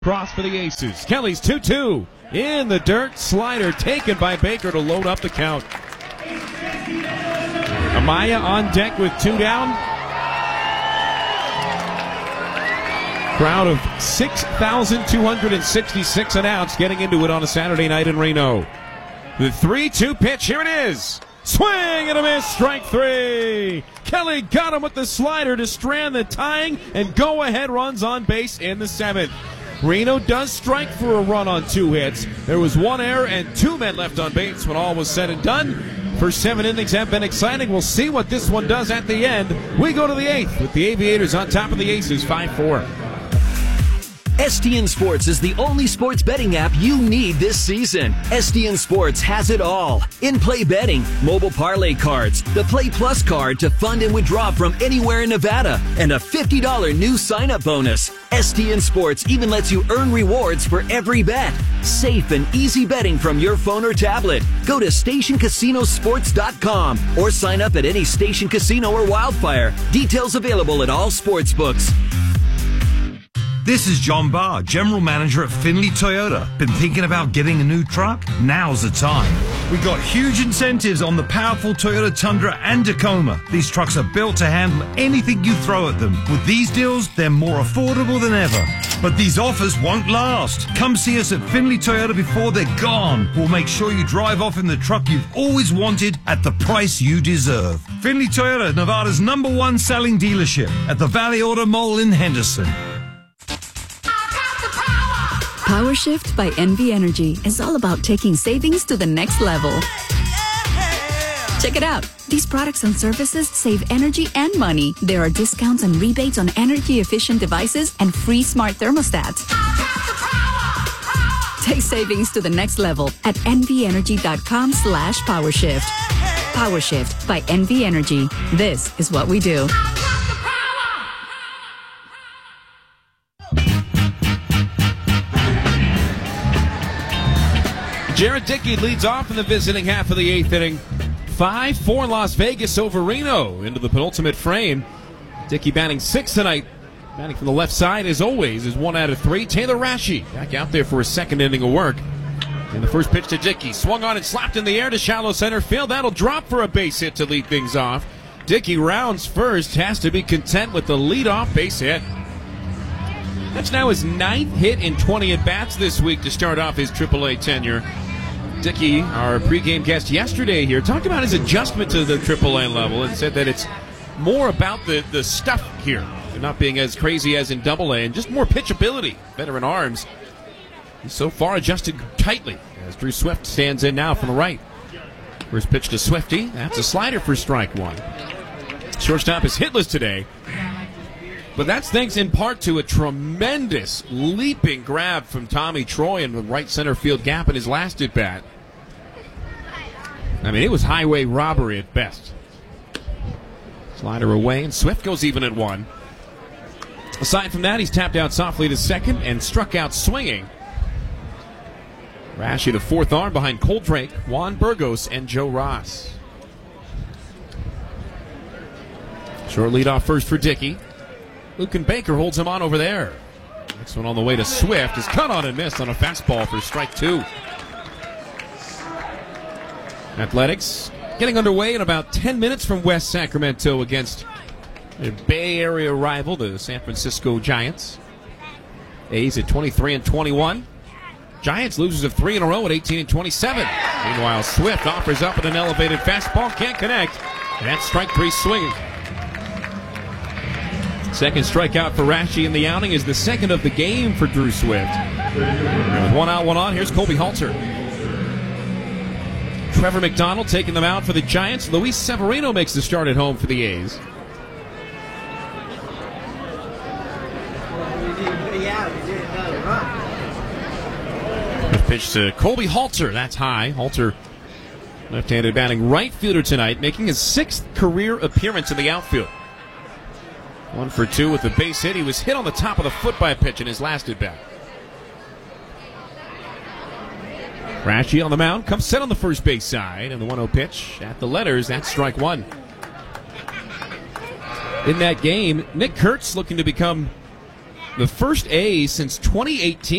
Cross for the Aces. Kelly's 2-2. In the dirt. Slider taken by Baker to load up the count. Amaya on deck with 2 down. Crowd of 6,266 announced getting into it on a Saturday night in Reno. The 3-2 pitch. Here it is. Swing and a miss. Strike 3. Kelly got him with the slider to strand the tying and go-ahead runs on base in the 7th. Reno does strike for a run on 2 hits. There was 1 error and 2 men left on base when all was said and done. First 7 innings have been exciting. We'll see what this one does at the end. We go to the 8th with the Aviators on top of the Aces 5-4. STN Sports is the only sports betting app you need this season. STN Sports has it all. In-play betting, mobile parlay cards, the Play Plus card to fund and withdraw from anywhere in Nevada, and a $50 new sign-up bonus. STN Sports even lets you earn rewards for every bet. Safe and easy betting from your phone or tablet. Go to StationCasinoSports.com or sign up at any Station Casino or Wildfire. Details available at all sportsbooks. This is John Barr, General Manager at Findlay Toyota. Been thinking about getting a new truck? Now's the time. We got huge incentives on the powerful Toyota Tundra and Tacoma. These trucks are built to handle anything you throw at them. With these deals, they're more affordable than ever. But these offers won't last. Come see us at Findlay Toyota before they're gone. We'll make sure you drive off in the truck you've always wanted at the price you deserve. Findlay Toyota, Nevada's #1 selling dealership at the Valley Auto Mall in Henderson. Power Shift by NV Energy is all about taking savings to the next level. Check it out. These products and services save energy and money. There are discounts and rebates on energy-efficient devices and free smart thermostats. Take savings to the next level at nvenergy.com/powershift. Power Shift by NV Energy. This is what we do. Jared Dickey leads off in the visiting half of the 8th inning. 5-4 Las Vegas over Reno into the penultimate frame. Dickey batting 6th tonight. Batting from the left side, as always, is 1 out of 3. Taylor Rashi back out there for a second inning of work. And the first pitch to Dickey. Swung on and slapped in the air to shallow center field. That'll drop for a base hit to lead things off. Dickey rounds first. Has to be content with the leadoff base hit. That's now his 9th hit in 20 at-bats this week to start off his AAA tenure. Dickey, our pregame guest yesterday here, talked about his adjustment to the AAA level and said that it's more about the stuff here, not being as crazy as in AA, and just more pitchability, veteran arms. He's so far adjusted tightly as Drew Swift stands in now from the right. First pitch to Swifty. That's a slider for strike 1. Shortstop is hitless today. But that's thanks in part to a tremendous leaping grab from Tommy Troy in the right center field gap in his last at-bat. I mean, it was highway robbery at best. Slider away, and Swift goes even at 1. Aside from that, he's tapped out softly to second and struck out swinging. Rashi, the 4th arm behind Coldrake, Juan Burgos, and Joe Ross. Short lead off first for Dickey. Lucan Baker holds him on over there. Next one on the way to Swift is cut on and missed on a fastball for strike 2. Athletics getting underway in about 10 minutes from West Sacramento against a Bay Area rival, the San Francisco Giants. A's at 23-21. Giants losers of 3 in a row at 18-27. Meanwhile, Swift offers up at an elevated fastball, can't connect. And that's strike 3 swinging. Second strikeout for Rashi in the outing is the second of the game for Drew Swift. With 1 out, 1 on, here's Colby Halter. Trevor McDonald taking them out for the Giants. Luis Severino makes the start at home for the A's. First pitch to Colby Halter. That's high. Halter, left-handed batting right fielder tonight, making his 6th career appearance in the outfield. 1 for 2 with the base hit. He was hit on the top of the foot by a pitch in his last at-bat. Rashi on the mound, comes set on the first base side, and the 1-0 pitch at the letters. That's strike 1. In that game, Nick Kurtz looking to become the first A since 2018.